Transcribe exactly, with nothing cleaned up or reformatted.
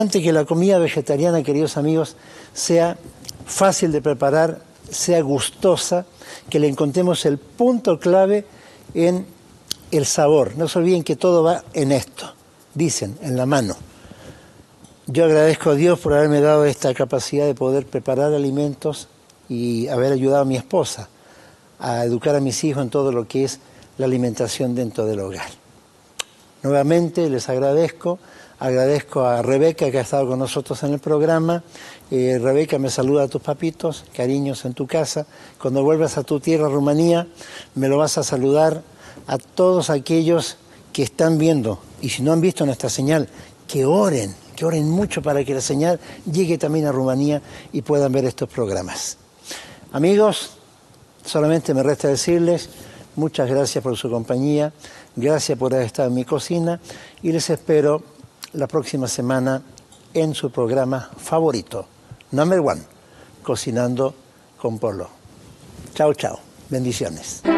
Que la comida vegetariana, queridos amigos, sea fácil de preparar, sea gustosa, que le encontremos el punto clave en el sabor. No se olviden que todo va en esto, dicen, en la mano. Yo agradezco a Dios por haberme dado esta capacidad de poder preparar alimentos y haber ayudado a mi esposa a educar a mis hijos en todo lo que es la alimentación dentro del hogar. Nuevamente les agradezco. Agradezco a Rebeca, que ha estado con nosotros en el programa. Eh, Rebeca, me saluda a tus papitos, cariños en tu casa. Cuando vuelvas a tu tierra, Rumanía, me lo vas a saludar a todos aquellos que están viendo. Y si no han visto nuestra señal, que oren, que oren mucho para que la señal llegue también a Rumanía y puedan ver estos programas. Amigos, solamente me resta decirles muchas gracias por su compañía, gracias por haber estado en mi cocina y les espero la próxima semana en su programa favorito, number one, Cocinando con Polo. Chao, chao. Bendiciones.